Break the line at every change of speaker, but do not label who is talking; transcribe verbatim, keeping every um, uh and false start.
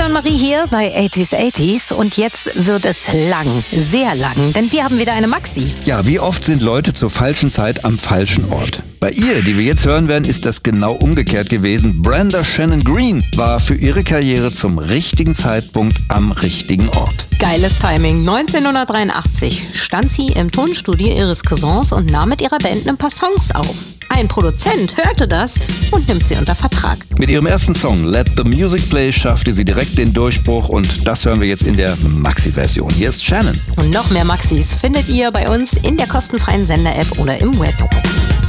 Anne-Marie hier bei achtziger achtziger und jetzt wird es lang, sehr lang, denn wir haben wieder eine Maxi.
Ja, wie oft sind Leute zur falschen Zeit am falschen Ort? Bei ihr, die wir jetzt hören werden, ist das genau umgekehrt gewesen. Brenda Shannon Green war für ihre Karriere zum richtigen Zeitpunkt am richtigen Ort.
Geiles Timing. neunzehnhundertdreiundachtzig stand sie im Tonstudio ihres Cousins und nahm mit ihrer Band ein paar Songs auf. Ein Produzent hörte das und nimmt sie unter Vertrag.
Mit ihrem ersten Song Let the Music Play schaffte sie direkt den Durchbruch und das hören wir jetzt in der Maxi-Version. Hier ist Shannon.
Und noch mehr Maxis findet ihr bei uns in der kostenfreien Sender-App oder im Web.